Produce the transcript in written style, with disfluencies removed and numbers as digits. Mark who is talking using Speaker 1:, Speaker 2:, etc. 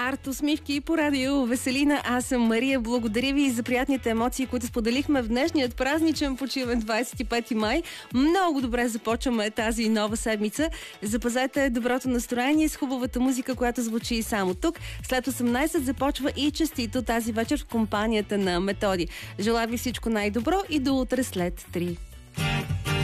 Speaker 1: Арт усмивки по радио Веселина. Аз съм Мария. Благодаря ви за приятните емоции, които споделихме в днешният празничен почивен 25 май. Много добре започваме тази нова седмица. Запазете доброто настроение с хубавата музика, която звучи само тук. След 18 започва и честито тази вечер в компанията на Методи. Желая ви всичко най-добро и до утре след 3.